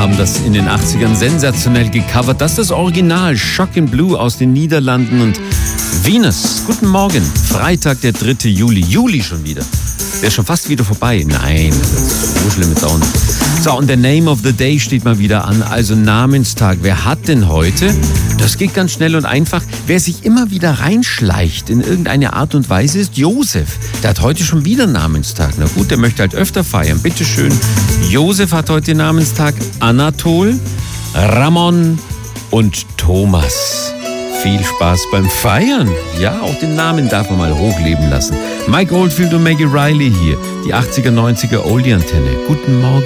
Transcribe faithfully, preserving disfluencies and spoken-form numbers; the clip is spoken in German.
haben das in den achtzigern sensationell gecovert. Das ist das Original, Shock in Blue aus den Niederlanden und Venus. Guten Morgen, Freitag, der dritte Juli. Juli schon wieder. Der ist schon fast wieder vorbei. Nein, so schlimm ist auch nicht. So, und der Name of the Day steht mal wieder an, also Namenstag. Wer hat denn heute? Das geht ganz schnell und einfach. Wer sich immer wieder reinschleicht in irgendeine Art und Weise ist Josef. Der hat heute schon wieder Namenstag. Na gut, der möchte halt öfter feiern. Bitteschön. Josef hat heute Namenstag. Anatol, Ramon und Thomas. Viel Spaß beim Feiern. Ja, auch den Namen darf man mal hochleben lassen. Mike Oldfield und Maggie Riley hier. Die achtziger, neunziger Oldie-Antenne. Guten Morgen.